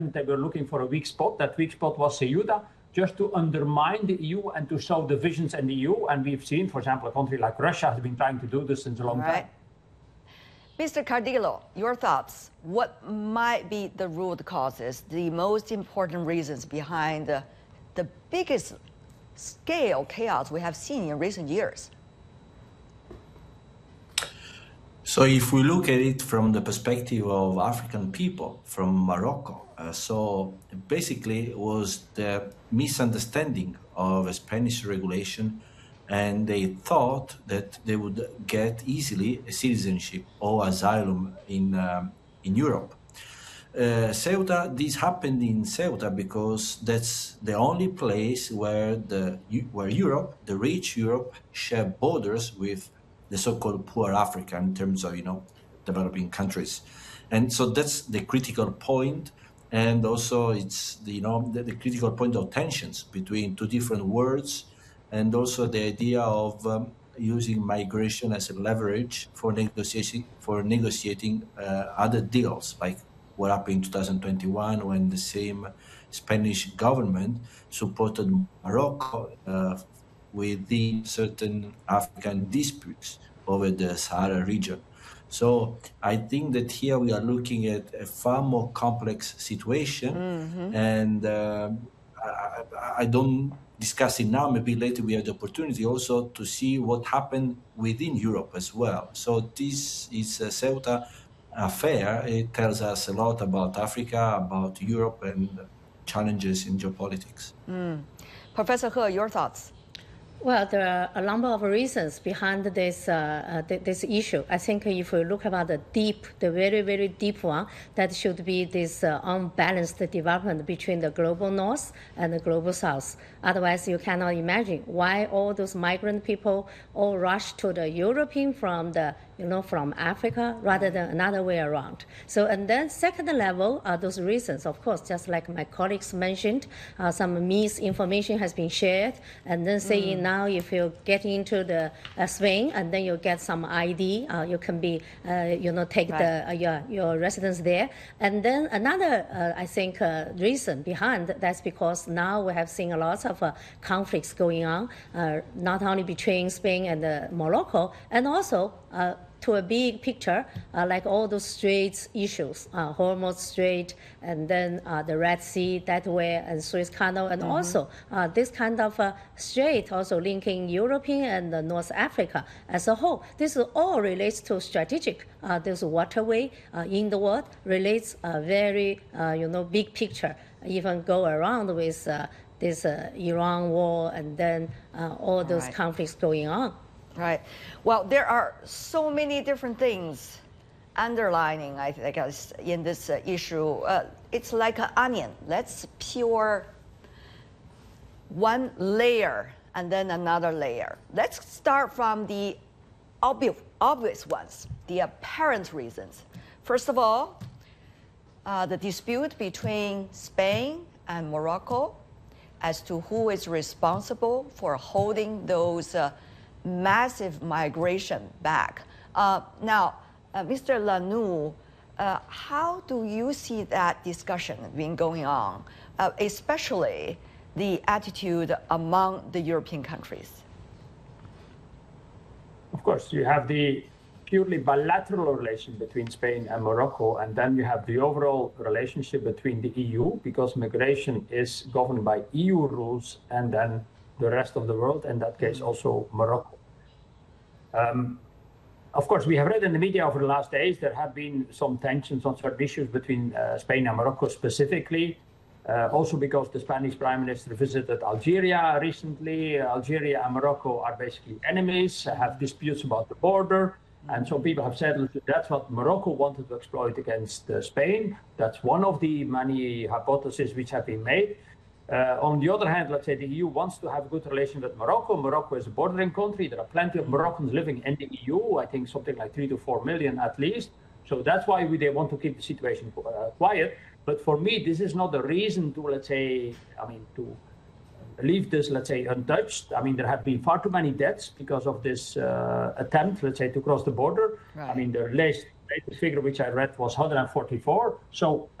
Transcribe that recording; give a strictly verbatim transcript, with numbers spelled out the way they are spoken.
they were looking for a weak spot. That weak spot was Ceuta, just to undermine the E U and to sow divisions in the E U. And we've seen, for example, a country like Russia has been trying to do this since a long right. time. Mister Cardillo, your thoughts. What might be the root causes, the most important reasons behind the, the biggest scale chaos we have seen in recent years? So if we look at it from the perspective of African people from Morocco, uh, so basically it was the misunderstanding of a Spanish regulation, and they thought that they would get easily a citizenship or asylum in, um, in Europe. Uh, Ceuta, this happened in Ceuta because that's the only place where, the, where Europe, the rich Europe, share borders with the so-called poor Africa in terms of, you know, developing countries. And so that's the critical point. And also it's, the, you know, the, the critical point of tensions between two different worlds, and also the idea of um, using migration as a leverage for negotiating, for negotiating uh, other deals, like what happened in two thousand twenty-one when the same Spanish government supported Morocco uh, within certain African disputes over the Sahara region. So I think that here we are looking at a far more complex situation, mm-hmm. and uh, I, I don't discuss it now. Maybe later we have the opportunity also to see what happened within Europe as well. So this is a Ceuta affair. It tells us a lot about Africa, about Europe, and challenges in geopolitics. Mm. Professor He, your thoughts? Well, there are a number of reasons behind this uh, uh, th this issue. I think if we look about the deep, the very, very deep one, that should be this uh, unbalanced development between the global north and the global south. Otherwise, you cannot imagine why all those migrant people all rush to the European from the, you know, from Africa rather than another way around. So, and then second level are those reasons, of course, just like my colleagues mentioned, uh, some misinformation has been shared, and then saying mm. now if you get into the uh, Spain and then you get some I D, uh, you can be, uh, you know, take right. the, uh, your, your residence there. And then another, uh, I think, uh, reason behind that's because now we have seen a lot of uh, conflicts going on, uh, not only between Spain and uh, Morocco, and also uh, to a big picture, uh, like all those Straits issues, uh, Hormuz Strait, and then uh, the Red Sea that way, and Suez Canal, and mm-hmm. also uh, this kind of uh, strait also linking European and uh, North Africa as a whole. This all relates to strategic. Uh, this waterway uh, in the world relates a very, uh, you know, big picture. Even go around with uh, this uh, Iran war and then uh, all those right. conflicts going on. Right. Well, there are so many different things underlining, I guess, in this uh, issue. Uh, it's like an onion. Let's peel one layer and then another layer. Let's start from the obvious, obvious ones, the apparent reasons. First of all, uh, the dispute between Spain and Morocco as to who is responsible for holding those uh, massive migration back. Uh, now, uh, Mister Lanoue, uh, how do you see that discussion being going on, uh, especially the attitude among the European countries? Of course, you have the purely bilateral relation between Spain and Morocco, and then you have the overall relationship between the E U, because migration is governed by E U rules, and then the rest of the world, in that case also Morocco. Um, of course, we have read in the media over the last days there have been some tensions on certain issues between uh, Spain and Morocco specifically, uh, also because the Spanish Prime Minister visited Algeria recently. Algeria and Morocco are basically enemies, have disputes about the border, and some people have said that's what Morocco wanted to exploit against uh, Spain. That's one of the many hypotheses which have been made. Uh, on the other hand, let's say the E U wants to have a good relation with Morocco. Morocco is a bordering country. There are plenty of Moroccans living in the E U, I think something like three to four million at least. So that's why we, they want to keep the situation uh, quiet. But for me, this is not a reason to, let's say, I mean, to leave this, let's say, untouched. I mean, there have been far too many deaths because of this uh, attempt, let's say, to cross the border. Right. I mean, the latest, latest figure which I read was one hundred forty-four. So